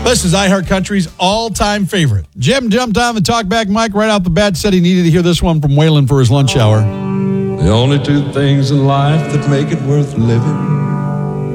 This is iHeart Country's all-time favorite. Jim jumped on the talkback mic right out the bat, said he needed to hear this one from Waylon for his lunch hour. The only two things in life that make it worth living